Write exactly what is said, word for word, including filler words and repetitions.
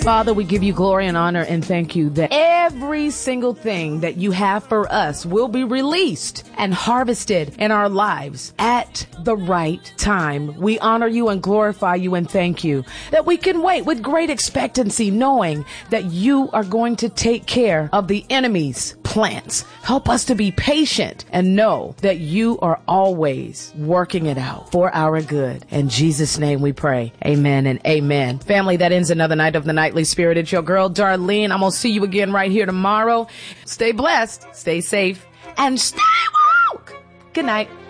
Father, we give you glory and honor and thank you that every single thing that you have for us will be released and harvested in our lives at the right time. We honor you and glorify you and thank you that we can wait with great expectancy, knowing that you are going to take care of the enemy's plans. Help us to be patient and know that you are always working it out for our good. In Jesus' name we pray. Amen and amen. Family, that ends another night of the Nightly Spirit. It's your girl, Darlene. I'm going to see you again right here tomorrow. Stay blessed, stay safe, and stay woke. Good night.